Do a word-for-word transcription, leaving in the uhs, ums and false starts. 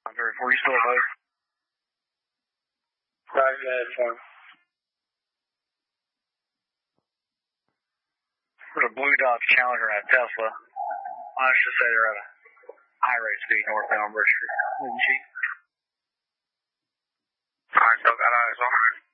thirty-four, you still vote? Roger that, for him. There's a Blue Dodge Challenger and a Tesla. I should say they're at a high rate speed northbound Bridge Street. Alright, still got eyes on it.